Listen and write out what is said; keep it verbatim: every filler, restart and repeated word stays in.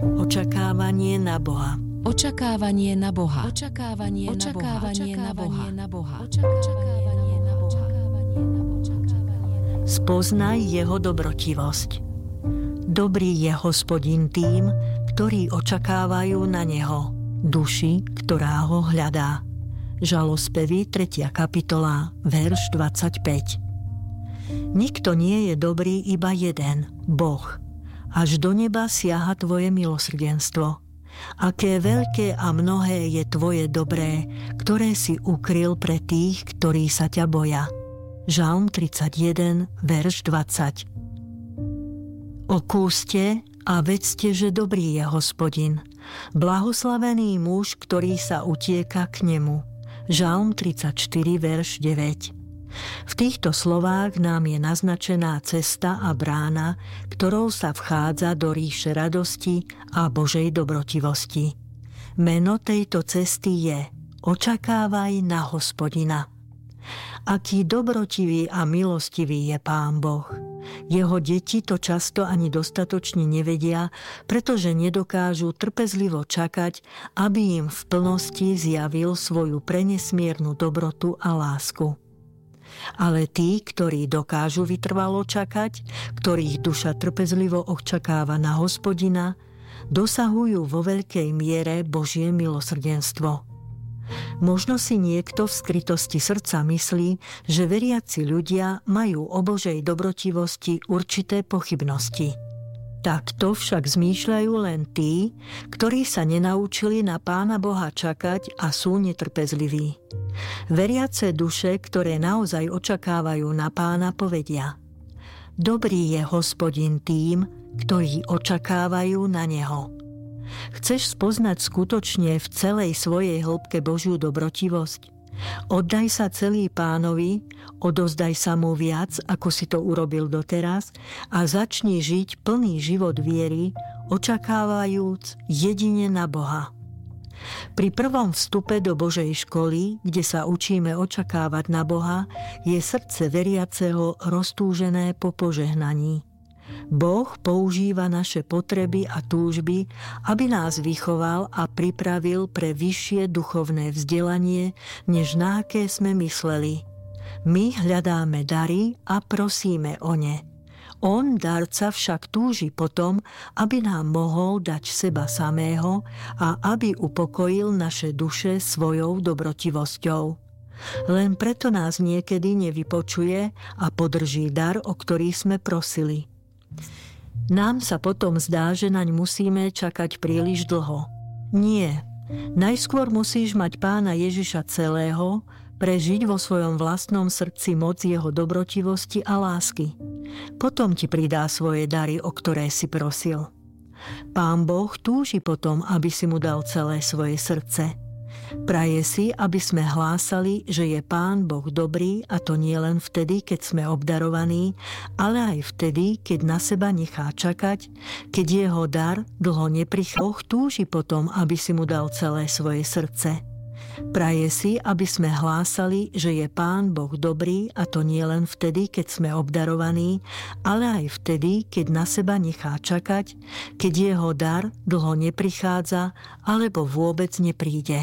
Očakávanie na Boha. Očakávanie na Boha. Očakávanie, Očakávanie na Boha. Na Boha. Očakávanie na Boha. Spoznaj jeho dobrotivosť. Dobrý je Hospodin tým, ktorí očakávajú na neho, duši, ktorá ho hľadá. Žalospevy, tretia kapitola, verš dvadsaťpäť. Nikto nie je dobrý, iba jeden, Boh. Až do neba siaha tvoje milosrdenstvo. Aké veľké a mnohé je tvoje dobré, ktoré si ukryl pre tých, ktorí sa ťa boja. Žalm tridsaťjeden, verš dvadsať. Okúste a vedzte, že dobrý je Hospodin. Blahoslavený muž, ktorý sa utieka k nemu. Žalm tridsaťštyri, verš deväť. V týchto slovách nám je naznačená cesta a brána, ktorou sa vchádza do ríše radosti a Božej dobrotivosti. Meno tejto cesty je Očakávaj na Hospodina. Aký dobrotivý a milostivý je Pán Boh. Jeho deti to často ani dostatočne nevedia, pretože nedokážu trpezlivo čakať, aby im v plnosti zjavil svoju prenesmiernu dobrotu a lásku. Ale tí, ktorí dokážu vytrvalo čakať, ktorých duša trpezlivo očakáva na Hospodina, dosahujú vo veľkej miere Božie milosrdenstvo. Možno si niekto v skrytosti srdca myslí, že veriaci ľudia majú o Božej dobrotivosti určité pochybnosti. Takto však zmýšľajú len tí, ktorí sa nenaučili na Pána Boha čakať a sú netrpezliví. Veriace duše, ktoré naozaj očakávajú na Pána, povedia: Dobrý je Hospodin tým, ktorí očakávajú na neho. Chceš spoznať skutočne v celej svojej hĺbke Božiu dobrotivosť? Oddaj sa celý Pánovi, odozdaj sa mu viac, ako si to urobil doteraz, a začni žiť plný život viery, očakávajúc jedine na Boha. Pri prvom vstupe do Božej školy, kde sa učíme očakávať na Boha, je srdce veriaceho roztúžené po požehnaní. Boh používa naše potreby a túžby, aby nás vychoval a pripravil pre vyššie duchovné vzdelanie, než na aké sme mysleli. My hľadáme dary a prosíme o ne. On, darca, však túži potom, aby nám mohol dať seba samého a aby upokojil naše duše svojou dobrotivosťou. Len preto nás niekedy nevypočuje a podrží dar, o ktorý sme prosili. Nám sa potom zdá, že naň musíme čakať príliš dlho. Nie. Najskôr musíš mať Pána Ježiša celého, prežiť vo svojom vlastnom srdci moc jeho dobrotivosti a lásky. Potom ti pridá svoje dary, o ktoré si prosil. Pán Boh túži potom, aby si mu dal celé svoje srdce. Praje si, aby sme hlásali, že je Pán Boh dobrý, a to nie len vtedy, keď sme obdarovaní, ale aj vtedy, keď na seba nechá čakať, keď jeho dar dlho neprichádza. Boh túži potom, aby si mu dal celé svoje srdce. Praje si, aby sme hlásali, že je Pán Boh dobrý, a to nie len vtedy, keď sme obdarovaní, ale aj vtedy, keď na seba nechá čakať, keď jeho dar dlho neprichádza alebo vôbec nepríde.